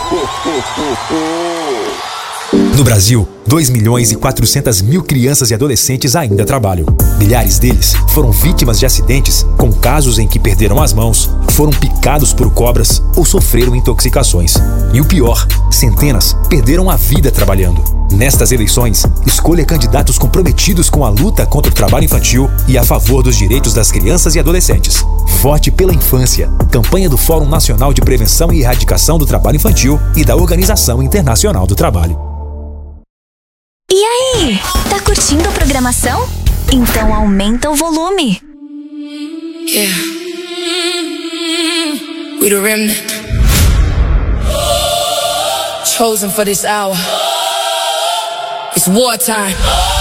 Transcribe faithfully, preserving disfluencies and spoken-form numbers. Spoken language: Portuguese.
No Brasil, dois milhões e quatrocentas mil crianças e adolescentes ainda trabalham. Milhares deles foram vítimas de acidentes, com casos em que perderam as mãos, foram picados por cobras ou sofreram intoxicações. E o pior, centenas perderam a vida trabalhando. Nestas eleições, escolha candidatos comprometidos com a luta contra o trabalho infantil e a favor dos direitos das crianças e adolescentes. Vote pela Infância, campanha do Fórum Nacional de Prevenção e Erradicação do Trabalho Infantil e da Organização Internacional do Trabalho. E aí, tá curtindo a programação? Então aumenta o volume. Yeah. We the remnant, chosen for this hour. It's wartime.